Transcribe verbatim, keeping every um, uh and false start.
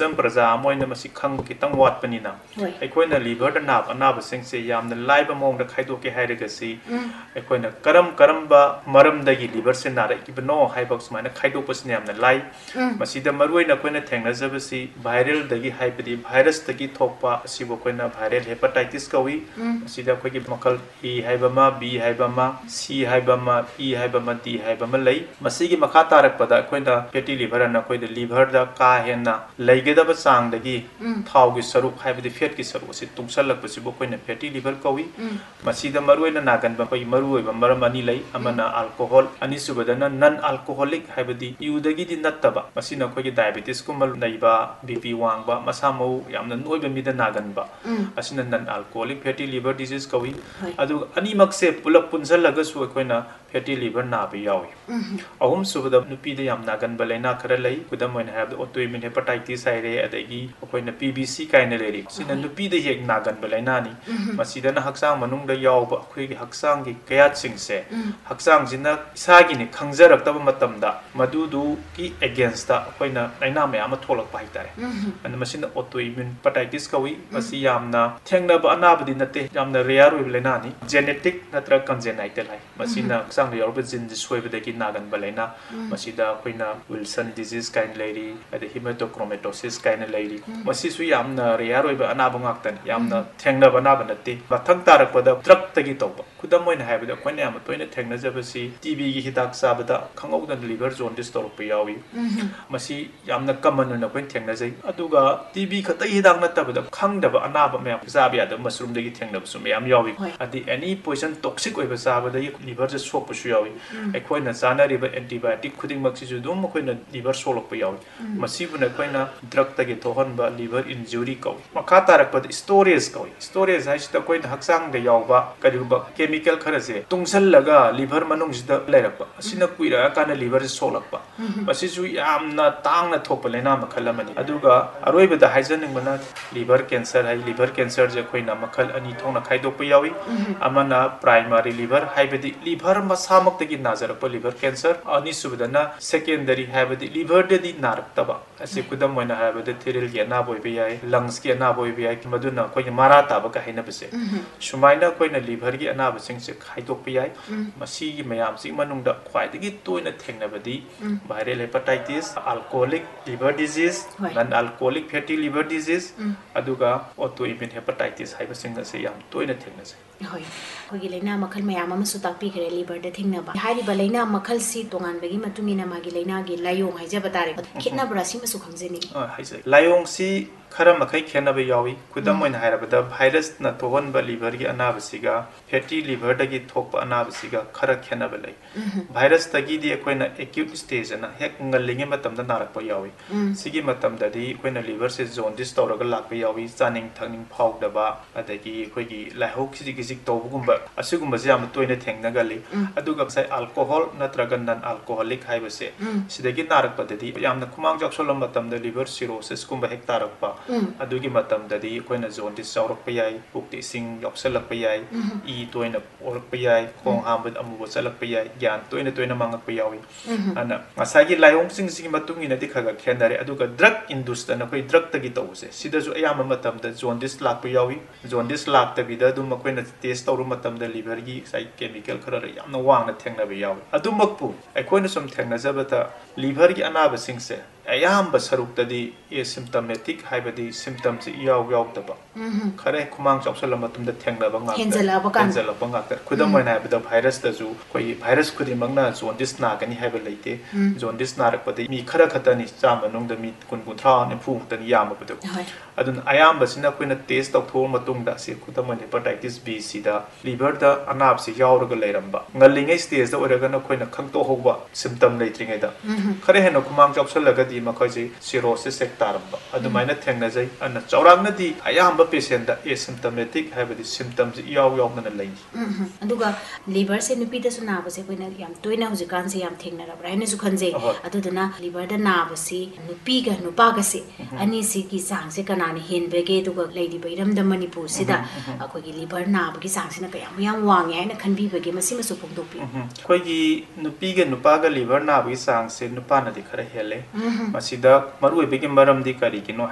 ꯃꯤꯆꯝ ꯄ꯭ꯔꯖꯥ ꯑꯃ ꯑꯣꯏꯅ ꯃꯁꯤ ꯈꯪꯕ ꯈꯤꯇꯪ ꯋꯥꯠꯄꯅꯤꯅ ꯑꯩꯈꯣꯏꯅ ꯂꯤꯚꯔꯗ ꯅꯥꯕ ꯑꯅꯥꯕꯁꯤꯡꯁꯦ ꯌꯥꯝꯅ ꯂꯥꯏꯕ ꯃꯑꯣꯡꯗ ꯈꯥꯏꯗꯣꯛꯀꯦ ꯍꯥꯏꯔꯒꯁꯤ ꯑꯩꯈꯣꯏꯅ ꯀꯔꯝ ꯀꯔꯝꯕ ꯃꯔꯝꯗꯒꯤ ꯂꯤꯚꯔꯁꯦ ꯅꯥꯔꯛꯏꯕꯅꯣ ꯍꯥꯏꯕ ꯁꯨꯃꯥꯏꯅ ꯈꯥꯏꯗꯣꯛꯄꯁꯤꯅ ꯌꯥꯝꯅ ꯂꯥꯏ ꯃꯁꯤꯗ ꯃꯔꯨꯑꯣꯏꯅ ꯑꯩꯈꯣꯏꯅ ꯊꯦꯡꯅꯖꯕꯁꯤ ꯚꯥꯏꯔꯦꯜꯗꯒꯤ ꯍꯥꯏꯕꯗꯤ ꯚꯥꯏꯔꯁꯇꯒꯤ ꯊꯣꯛꯄ ꯑꯁꯤꯕꯨ ꯑꯩꯈꯣꯏꯅ ꯚꯥꯏꯔꯦꯜ ꯍꯦꯄꯥꯇꯥꯏꯇꯤꯁ ꯀꯧꯏ ꯃꯁꯤꯗ ꯑꯩꯈꯣꯏꯒꯤ ꯃꯈꯜ A ꯍꯥꯏꯕ ꯑꯃ B ꯍꯥꯏꯕ ꯑꯃ C ꯍꯥꯏꯕ ꯑꯃ E ꯍꯥꯏꯕ ꯑꯃ D ꯍꯥꯏꯕ ꯑꯃ ꯂꯩ ꯃꯁꯤꯒꯤ ꯃꯈꯥ ꯇꯥꯔꯛꯄꯗ ꯑꯩꯈꯣꯏꯅ ꯐꯦꯇꯤ ꯂꯤꯚꯔ ꯑꯅ ꯑꯩꯈꯣꯏꯗ ꯂꯤꯚꯔꯗ ꯀꯥ ꯍꯦꯟꯅ ꯂꯩꯒꯗꯕ ꯆꯥꯡꯗꯒꯤ ꯊꯥꯎꯒꯤ ꯁꯔꯨꯛ ꯍꯥꯏꯕꯗꯤ ꯐꯦꯠꯀꯤ ꯁꯔꯨꯛ ꯑꯁꯤ ꯇꯨꯡꯁꯜꯂꯛꯄꯁꯤꯕꯨ ꯑꯩꯈꯣꯏꯅ ꯐꯦꯇꯤ ꯂꯤꯚꯔ ꯀꯧꯏ ꯃꯁꯤꯗ ꯃꯔꯨꯑꯣꯏꯅ ꯅꯥꯒꯟꯕ ꯑꯩꯈꯣꯏꯒꯤ ꯃꯔꯨꯑꯣꯏꯕ ꯃꯔꯝ ꯑꯅꯤ ꯂꯩ ꯑꯃꯅ ꯑꯜꯀꯣꯍꯣꯜ ꯑꯅꯤꯁꯨꯕꯗꯅ ꯅꯟ ꯑꯜꯀꯣꯍꯣꯂꯤꯛ ꯍꯥꯏꯕꯗꯤ ꯌꯨꯗꯒꯤꯗꯤ ꯅꯠꯇꯕ ꯃꯁꯤꯅ ꯑꯩꯈꯣꯏꯒꯤ ꯗꯥꯏꯕꯦꯇꯤꯁꯀꯨꯝꯕ ꯂꯩꯕ ꯕꯤ ꯄꯤ ꯋꯥꯡꯕ ꯃꯁꯥ ꯃꯎ ꯌꯥꯝꯅ ꯅꯣꯏꯕ ꯃꯤꯗ ꯅꯥꯒꯟꯕ ꯑꯁꯤꯅ ꯅꯟ ꯑꯜꯀꯣꯍꯣꯂꯤꯛ ꯐꯦꯇꯤ ꯂꯤꯚꯔ ꯗꯤꯖꯤꯖ ꯀꯧꯏ ꯑꯗꯨꯒ ꯑꯅꯤꯃꯛꯁꯦ ꯄꯨꯂꯞ ꯄꯨꯟꯁꯤꯜꯂꯒꯁꯨ ꯑꯩꯈꯣꯏꯅ ꯐꯦꯇꯤ ꯂꯤꯚꯔ ꯅꯥꯕ ꯌꯥꯎꯏ ꯑꯍꯨꯝꯁꯨꯕꯗ ꯅꯨꯄꯤꯗ ꯌꯥꯝ ꯅꯥꯒꯟꯕ ꯂꯩꯅꯥ ꯈꯔ ꯂꯩ ꯈꯨꯗꯝ ꯑꯣꯏꯅ ꯍꯥꯏꯔꯕꯗ ꯑꯣꯇꯣꯏꯃ꯭ꯌꯨꯟ ꯍꯦꯄꯥꯇꯥꯏꯇꯤꯁ ꯍꯥꯏꯔꯦ ꯑꯗꯒꯤ ꯑꯩꯈꯣꯏꯅ ꯄꯤ ꯕꯤ ꯁꯤ ꯀꯥꯏꯅ ꯂꯩꯔꯤ ꯁꯤꯅ ꯅꯨꯄꯤꯗ ꯍꯦꯛ ꯅꯥꯒꯟꯕ ꯂꯩꯅꯥꯅꯤ ꯃꯁꯤꯗꯅ ꯍꯛꯆꯥꯡ ꯃꯅꯨꯡꯗ ꯌꯥꯎꯕ ꯑꯩꯈꯣꯏꯒꯤ ꯍꯛꯆꯥꯡꯒꯤ ꯀꯌꯥꯠꯁꯤꯡꯁꯦ ꯍꯛꯆꯥꯡꯁꯤꯅ ꯏꯁꯥꯒꯤꯅꯤ ꯈꯪꯖꯔꯛꯇꯕ ꯃꯇꯝꯗ ꯃꯗꯨꯗꯨꯒꯤ ꯑꯦꯒꯦꯟꯁꯇ ꯑꯩꯈꯣꯏꯅ ꯂꯩꯅꯥ ꯃꯌꯥꯝ ꯑꯃ ꯊꯣꯛꯂꯛꯄ ꯍꯥꯏꯇꯥꯔꯦ ꯑꯗꯨꯅ ꯃꯁꯤꯅ ꯑꯣꯇꯣꯏꯃ꯭ꯌꯨꯟ ꯍꯦꯄꯥꯇꯥꯏꯇꯤꯁ ꯀꯧꯏ ꯃꯁꯤ ꯌꯥꯝꯅ ꯊꯦꯡꯅꯕ ꯑꯅꯥꯕꯗꯤ ꯅꯠꯇꯦ ꯌꯥꯝꯅ ꯔꯦꯌꯔ ꯑꯣꯏꯕ ꯂꯩꯅꯥꯅꯤ ꯖꯦꯅꯦꯇꯤꯛ ꯅꯠꯇ꯭ꯔꯒ ꯀꯟꯖꯦꯅꯥꯏꯇꯦꯜ ꯍꯥꯏ ꯃꯁꯤꯅ ꯍꯛꯆꯥꯡꯗ ꯌꯥꯎꯔꯤꯕ ꯖꯤꯟꯁꯦ ꯁꯣꯏꯕꯗꯒꯤ ꯅꯥꯒꯟꯕ ꯂꯩꯅꯥ ꯃꯁꯤꯗ ꯑꯩꯈꯣꯏꯅ ꯋꯤꯜꯁꯟ ꯗꯤꯖꯤꯖ ꯀꯥꯏꯅ ꯂꯩꯔꯤ ꯑꯗꯩ ꯍꯤꯃꯦꯇꯣꯀ꯭ꯔꯣꯃꯦꯇꯣꯁꯤꯁ ꯀꯥꯏꯅ ꯂꯩꯔꯤ ꯃꯁꯤꯁꯨ ꯌꯥꯝꯅ ꯔꯦꯌꯔ ꯑꯣꯏꯕ ꯑꯅꯥꯕ ꯉꯥꯛꯇꯅꯤ ꯌꯥꯝꯅ ꯊꯦꯡꯅꯕ ꯑꯅꯥꯕ ꯅꯠꯇꯦ ꯃꯊꯪ ꯇꯥꯔꯛꯄꯗ ꯗ꯭ꯔꯛꯇꯒꯤ ꯇꯧꯕ ꯈꯨꯗꯝ ꯑꯣꯏꯅ ꯍꯥꯏꯕꯗ ꯑꯩꯈꯣꯏꯅ ꯌꯥꯝꯅ ꯇꯣꯏꯅ ꯊꯦꯡꯅꯖꯕꯁꯤ ꯇꯤꯕꯤꯒꯤ ꯍꯤꯗꯥꯛ ꯆꯥꯕꯗ ꯈꯪꯍꯧꯗꯅ ꯂꯤꯚꯔ ꯖꯣꯟꯗꯤꯁ ꯇꯧꯔꯛꯄ ꯌꯥꯎꯏ ꯃꯁꯤ ꯌꯥꯝꯅ ꯀꯃꯟ ꯑꯣꯏꯅ ꯑꯩꯈꯣꯏꯅ ꯊꯦꯡꯅꯖꯩ ꯑꯗꯨꯒ ꯇꯤꯕꯤ ꯈꯛꯇꯒꯤ ꯍꯤꯗꯥꯛ ꯅꯠꯇꯕꯗ ꯈꯪꯗꯕ ꯑꯅꯥꯕ ꯃꯌꯥꯝ ꯆꯥꯕ ꯌꯥꯗꯕ ꯃꯁꯔꯨꯝꯗꯒꯤ ꯊꯦꯡꯅꯕꯁꯨ ꯃꯌꯥꯝ ꯌꯥꯎꯏ ꯑꯗꯩ ꯑꯦꯅꯤ ꯄꯣꯏꯖꯟ ꯇꯣꯛꯁꯤꯛ ꯑꯣꯏꯕ ꯆꯥꯕꯗꯒꯤ ꯂꯤꯚꯔꯁꯦ ꯁꯣꯛꯄꯁꯨ ꯌꯥꯎꯏ ꯑꯩꯈꯣꯏꯅ ꯆꯥꯅꯔꯤꯕ ꯑꯦꯟꯇꯤꯕꯥꯏꯑꯣꯇꯤꯛ ꯈꯨꯗꯤꯡꯃꯛꯁꯤꯁꯨ ꯑꯗꯨꯝ ꯑꯩꯈꯣꯏꯅ ꯂꯤꯚꯔ ꯁꯣꯛꯂꯛꯄ ꯌꯥꯎꯏ ꯃꯁꯤꯕꯨꯅ ꯑꯩꯈꯣꯏꯅ ꯗ꯭ꯔꯛꯇꯒꯤ ꯊꯣꯛꯍꯟꯕ ꯂꯤꯚꯔ ꯏꯟꯖꯨꯔꯤ ꯀꯧꯏ ꯃꯈꯥ ꯇꯥꯔꯛꯄꯗ ꯁ꯭ꯇꯣꯔꯦꯖ ꯀꯧꯏ ꯁ꯭ꯇꯣꯔꯦꯖ ꯍꯥꯏꯁꯤꯗ ꯑꯩꯈꯣꯏꯅ ꯍꯛꯆꯥꯡꯗ ꯌꯥꯎꯕ ꯀꯔꯤꯒꯨꯝꯕ ꯀꯦꯃꯤꯀꯦꯜ ꯈꯔꯁꯦ ꯇꯨꯡꯁꯜꯂꯒ ꯂꯤꯚꯔ ꯃꯅꯨꯡꯁꯤꯗ ꯂꯩꯔꯛꯄ ꯑꯁꯤꯅ ꯀꯨꯏꯔꯛꯑꯀꯥꯟꯗ ꯂꯤꯚꯔꯁꯦ ꯁꯣꯛꯂꯛꯄ ꯃꯁꯤꯁꯨ ꯌꯥꯝꯅ ꯇꯥꯡꯅ ꯊꯣꯛꯄ ꯂꯩꯅꯥ ꯃꯈꯜ ꯑꯃꯅꯤ ꯑꯗꯨꯒ ꯑꯔꯣꯏꯕꯗ ꯍꯥꯏꯖꯅꯤꯡꯕꯅ ꯂꯤꯚꯔ ꯀꯦꯟꯁꯔ ꯍꯥꯏ ꯂꯤꯚꯔ ꯀꯦꯟꯁꯔꯁꯦ ꯑꯩꯈꯣꯏꯅ ꯃꯈꯜ ꯑꯅꯤ ꯊꯣꯛꯅ ꯈꯥꯏꯗꯣꯛꯄ ꯌꯥꯎꯏ ꯑꯃꯅ ꯄ꯭ꯔꯥꯏꯃꯥꯔꯤ ꯂꯤꯚꯔ ꯍꯥꯏꯕꯗꯤ ꯂꯤꯚꯔ ꯃꯁꯥꯃꯛꯇꯒꯤ ꯅꯥꯖꯔꯛꯄ ꯂꯤꯚꯔ ꯀꯦꯟꯁꯔ ꯑꯅꯤꯁꯨꯕꯗꯅ ꯁꯦꯀꯦꯟꯗꯔꯤ ꯍꯥꯏꯕꯗꯤ ꯂꯤꯚꯔꯗꯗꯤ ꯅꯥꯔꯛꯇꯕ ꯑꯁꯤ ꯈꯨꯗꯝ ꯑꯣꯏꯅ ꯍꯥꯏꯔꯕꯗ ꯊꯤꯔꯤꯜꯒꯤ ꯑꯅꯥꯕ ꯑꯣꯏꯕ ꯌꯥꯏ ꯂꯪꯁꯀꯤ ꯑꯅꯥꯕ ꯑꯣꯏꯕ ꯌꯥꯏ ꯃꯗꯨꯅ ꯑꯩꯈꯣꯏꯒꯤ ꯃꯔꯥ ꯇꯥꯕꯒ ꯍꯥꯏꯅꯕꯁꯦ ꯁꯨꯃꯥꯏꯅ ꯑꯩꯈꯣꯏꯅ ꯂꯤꯚꯔꯒꯤ ꯑꯅꯥꯕꯁꯤꯡꯁꯦ ꯈꯥꯏꯗꯣꯛꯄ ꯌꯥꯏ ꯃꯁꯤꯒꯤ ꯃꯌꯥꯝꯁꯤꯒꯤ ꯃꯅꯨꯡꯗ ꯈ꯭ꯋꯥꯏꯗꯒꯤ ꯇꯣꯏꯅ ꯊꯦꯡꯅꯕꯗꯤ viral hepatitis alcoholic liver disease ꯅꯟ ꯑꯜꯀꯣꯍꯣꯂꯤꯛ ꯐꯦꯇꯤ ꯂꯤꯚꯔ ꯗꯤꯖꯤꯖ ꯑꯗꯨꯒ ꯑꯣꯇꯣꯏꯃ꯭ꯌꯨꯟ ꯍꯦꯄꯥꯇꯥꯏꯇꯤꯁ ꯍꯥꯏꯕꯁꯤꯡ ꯑꯁꯤ ꯌꯥꯝ ꯇꯣꯏꯅ ꯊꯦꯡꯅꯖꯩ ꯍꯣꯏ ꯑꯩꯈꯣꯏꯒꯤ ꯂꯩꯅꯥ ꯃꯈꯜ ꯃꯌꯥꯝ ꯑꯃꯁꯨ ꯇꯥꯛꯄꯤꯈ꯭ꯔꯦ ꯂꯤꯚꯔꯗ ꯊꯦꯡꯅꯕ ꯍꯥꯏꯔꯤꯕ ꯂꯩꯅꯥ ꯃꯈꯜꯁꯤ ꯇꯣꯉꯥꯟꯕꯒꯤ ꯃꯇꯨꯡ ꯏꯟꯅ ꯃꯥꯒꯤ ꯂꯩꯅꯥꯒꯤ ꯂꯥꯏꯑꯣꯡ ꯍꯥꯏꯖꯕ ꯇꯥꯔꯦ ꯈꯦꯠꯅꯕ꯭ꯔꯥ ꯁꯤꯃꯁꯨ ꯈꯪꯖꯅꯤꯡꯉꯤ ꯍꯥꯏꯖꯩ ꯂꯥꯏꯑꯣꯡꯁꯤ ꯈꯔ ꯃꯈꯩ ꯈꯦꯠꯅꯕ ꯌꯥꯎꯏ ꯈꯨꯗꯝ ꯑꯣꯏꯅ ꯍꯥꯏꯔꯕꯗ ꯚꯥꯏꯔꯁꯅ ꯊꯣꯛꯍꯟꯕ ꯂꯤꯚꯔꯒꯤ ꯑꯅꯥꯕꯁꯤꯒ ꯐꯦꯇꯤ ꯂꯤꯚꯔꯗꯒꯤ ꯊꯣꯛꯄ ꯑꯅꯥꯕꯁꯤꯒ ꯈꯔ ꯈꯦꯠꯅꯕ ꯂꯩ ꯚꯥꯏꯔꯁꯇꯒꯤꯗꯤ ꯑꯩꯈꯣꯏꯅ ꯑꯦꯀ꯭ꯌꯨꯠ ꯁ꯭ꯇꯦꯖ ꯑꯅ ꯍꯦꯛ ꯉꯜꯂꯤꯉꯩ ꯃꯇꯝꯗ ꯅꯥꯔꯛꯄ ꯌꯥꯎꯏ ꯁꯤꯒꯤ ꯃꯇꯝꯗꯗꯤ ꯑꯩꯈꯣꯏꯅ ꯂꯤꯚꯔꯁꯦ ꯖꯣꯟꯗꯤꯁ ꯇꯧꯔꯒ ꯂꯥꯛꯄ ꯌꯥꯎꯏ ꯆꯥꯅꯤꯡ ꯊꯛꯅꯤꯡ ꯐꯥꯎꯗꯕ ꯑꯗꯒꯤ ꯑꯩꯈꯣꯏꯒꯤ ꯂꯥꯏꯍꯧ ꯈꯤꯖꯤꯛ ꯈꯤꯖꯤꯛ ꯇꯧꯕꯒꯨꯝꯕ ꯑꯁꯤꯒꯨꯝꯕꯁꯦ ꯌꯥꯝꯅ ꯇꯣꯏꯅ ꯊꯦꯡꯅꯒꯜꯂꯤ ꯑꯗꯨꯒ ꯉꯁꯥꯏ ꯑꯜꯀꯣꯍꯣꯜ ꯅꯠꯇ꯭ꯔꯒ ꯅꯟ ꯑꯜꯀꯣꯍꯣꯂꯤꯛ ꯍꯥꯏꯕꯁꯦ ꯁꯤꯗꯒꯤ ꯅꯥꯔꯛꯄꯗꯗꯤ ꯌꯥꯝꯅ ꯈꯨꯃꯥꯡ ꯆꯥꯎꯁꯜꯂꯕ ꯃꯇꯝꯗ ꯂꯤꯚꯔ ꯁꯤꯔꯣꯁꯤꯁꯀꯨꯝꯕ ꯍꯦꯛ ꯇꯥꯔꯛꯄ ꯑꯗꯨꯒꯤ ꯃꯇꯝꯗꯗꯤ ꯑꯩꯈꯣꯏꯅ ꯖꯣꯟꯗꯤꯁ ꯌꯥꯎꯔꯛꯄ ꯌꯥꯏ ꯄꯨꯛꯇ ꯏꯁꯤꯡ ꯌꯥꯎꯁꯜꯂꯛꯄ ꯌꯥꯏ ꯏ ꯇꯣꯏꯅ ꯑꯣꯔꯛꯄ ꯌꯥꯏ ꯈꯣꯡ ꯍꯥꯝꯕꯗ ꯑꯃꯨꯕ ꯆꯠꯂꯛꯄ ꯌꯥꯏ ꯒ꯭ꯌꯥꯟ ꯇꯣꯏꯅ ꯇꯣꯏꯅ ꯃꯥꯡꯉꯛꯄ ꯌꯥꯎꯏ ꯑꯗꯨꯅ ꯉꯁꯥꯏꯒꯤ ꯂꯥꯏꯑꯣꯡꯁꯤꯡꯁꯤꯒꯤ ꯃꯇꯨꯡ ꯏꯟꯅꯗꯤ ꯈꯔ ꯈꯔ ꯈꯦꯠꯅꯔꯦ ꯑꯗꯨꯒ ꯗ꯭ꯔꯛ ꯏꯟꯗꯨꯁꯇꯅ ꯑꯩꯈꯣꯏ ꯗ꯭ꯔꯛꯇꯒꯤ ꯇꯧꯕꯁꯦ ꯁꯤꯗꯁꯨ ꯑꯌꯥꯝꯕ ꯃꯇꯝꯗ ꯖꯣꯟꯗꯤꯁ ꯂꯥꯛꯄ ꯌꯥꯎꯏ ꯖꯣꯟꯗꯤꯁ ꯂꯥꯛꯇꯕꯤꯗ ꯑꯗꯨꯝ ꯑꯩꯈꯣꯏꯅ ꯇꯦꯁ ꯇꯧꯔꯨ ꯃꯇꯝꯗ ꯂꯤꯚꯔꯒꯤ ꯉꯁꯥꯏ ꯀꯦꯃꯤꯀꯦꯜ ꯈꯔ ꯌꯥꯝꯅ ꯋꯥꯡꯅ ꯊꯦꯡꯅꯕ ꯌꯥꯎꯏ ꯑꯗꯨꯃꯛꯄꯨ ꯑꯩꯈꯣꯏꯅ ꯁꯨꯝ ꯊꯦꯡꯅꯖꯕꯗ ꯂꯤꯚꯔꯒꯤ ꯑꯅꯥꯕꯁꯤꯡꯁꯦ ꯑꯌꯥꯝꯕ ꯁꯔꯨꯛꯇꯗꯤ ꯑꯦꯁꯤꯝꯇꯃꯦꯇꯤꯛ ꯍꯥꯏꯕꯗꯤ ꯁꯤꯝꯇꯝꯁꯤ ꯏꯌꯥꯎ ꯌꯥꯎꯗꯕ ꯈꯔ ꯈꯨꯃꯥꯡ ꯆꯥꯎꯁꯜꯂꯕ ꯃꯇꯨꯡꯗ ꯊꯦꯡꯅꯕ ꯉꯥꯛꯇ ꯍꯦꯟꯖꯜꯂꯛꯄ ꯉꯥꯛꯇ ꯈꯨꯗꯝ ꯑꯣꯏꯅ ꯍꯥꯏꯔꯕꯗ ꯚꯥꯏꯔꯁꯇꯁꯨ ꯑꯩꯈꯣꯏꯒꯤ ꯚꯥꯏꯔꯁ ꯈꯨꯗꯤꯡꯃꯛꯅ ꯖꯣꯟꯗꯤꯁ ꯅꯥꯒꯅꯤ ꯍꯥꯏꯕ ꯂꯩꯇꯦ ꯖꯣꯟꯗꯤꯁ ꯅꯥꯔꯛꯄꯗ ꯃꯤ ꯈꯔ ꯈꯛꯇꯅꯤ ꯆꯥꯝꯃ ꯃꯅꯨꯡꯗ ꯃꯤ ꯀꯨꯟ ꯀꯨꯟꯊ꯭ꯔꯥ ꯅꯤꯐꯨ ꯈꯛꯇꯅꯤ ꯌꯥꯝꯃꯕꯗꯣ ꯑꯗꯨꯅ ꯑꯌꯥꯝꯕꯁꯤꯅ ꯑꯩꯈꯣꯏꯅ ꯇꯦꯁ ꯇꯧꯊꯣꯛꯑ ꯃꯇꯨꯡꯗ ꯁꯤ ꯈꯨꯗꯝ ꯑꯣꯏꯅ ꯍꯦꯄꯥꯇꯥꯏꯇꯤꯁ ꯕꯤ ꯁꯤꯗ ꯂꯤꯚꯔꯗ ꯑꯅꯥꯕꯁꯤ ꯌꯥꯎꯔꯒ ꯂꯩꯔꯝꯕ ꯉꯜꯂꯤꯉꯩ ꯁ꯭ꯇꯦꯖꯇ ꯑꯣꯏꯔꯒꯅ ꯑꯩꯈꯣꯏꯅ ꯈꯪꯇꯣꯛꯍꯧꯕ ꯁꯤꯝꯇꯝ ꯂꯩꯇ꯭ꯔꯤꯉꯩꯗ ꯈꯔ ꯍꯦꯟꯅ ꯈꯨꯃꯥꯡ ꯆꯥꯎꯁꯜꯂꯒꯗꯤ ꯃꯈꯣꯏꯁꯤ ꯁꯤꯔꯣꯁꯤꯁ ꯍꯦꯛ ꯇꯥꯔꯝꯕ ꯑꯗꯨꯃꯥꯏꯅ ꯊꯦꯡꯅꯖꯩ ꯑꯗꯨꯅ ꯆꯥꯎꯔꯥꯛꯅꯗꯤ ꯑꯌꯥꯝꯕ ꯄꯦꯁꯦꯟꯗ ꯑꯦꯁꯤꯝꯇꯃꯦꯇꯤꯛ ꯍꯥꯏꯕꯗꯤ ꯁꯤꯝꯇꯝꯁꯤ ꯏꯌꯥꯎ ꯌꯥꯎꯗꯅ ꯂꯩ ꯑꯗꯨꯒ ꯂꯤꯚꯔꯁꯦ ꯅꯨꯄꯤꯗꯁꯨ ꯅꯥꯕꯁꯦ ꯑꯩꯈꯣꯏꯅ ꯌꯥꯝ ꯇꯣꯏꯅ ꯍꯧꯖꯤꯛꯀꯥꯟꯁꯦ ꯌꯥꯝ ꯊꯦꯡꯅꯔꯕ꯭ꯔꯥ ꯍꯥꯏꯅꯁꯨ ꯈꯟꯖꯩ ꯑꯗꯨꯗꯨꯅ ꯂꯤꯚꯔꯗ ꯅꯥꯕꯁꯤ ꯅꯨꯄꯤꯒ ꯅꯨꯄꯥꯒꯁꯦ ꯑꯅꯤꯁꯤꯒꯤ ꯆꯥꯡꯁꯦ ꯀꯅꯥꯅ ꯍꯦꯟꯕꯒꯦ ꯑꯗꯨꯒ ꯂꯩꯔꯤꯕ ꯏꯔꯝꯗꯝ ꯃꯅꯤꯄꯨꯔꯁꯤꯗ ꯑꯩꯈꯣꯏꯒꯤ ꯂꯤꯚꯔ ꯅꯥꯕꯒꯤ ꯆꯥꯡꯁꯤꯅ ꯀꯌꯥꯝ ꯌꯥꯝ ꯋꯥꯡꯉꯦ ꯍꯥꯏꯅ ꯈꯟꯕꯤꯕꯒꯦ ꯃꯁꯤꯃꯁꯨ ꯐꯣꯡꯗꯣꯛꯄꯤꯌꯨ ꯑꯩꯈꯣꯏꯒꯤ ꯅꯨꯄꯤꯒ ꯅꯨꯄꯥꯒ ꯂꯤꯚꯔ ꯅꯥꯕꯒꯤ ꯆꯥꯡꯁꯦ ꯅꯨꯄꯥꯅꯗꯤ ꯈꯔ ꯍꯦꯜꯂꯦ ꯃꯁꯤꯗ ꯃꯔꯨꯑꯣꯏꯕꯒꯤ ꯃꯔꯝꯗꯤ ꯀꯔꯤꯒꯤꯅꯣ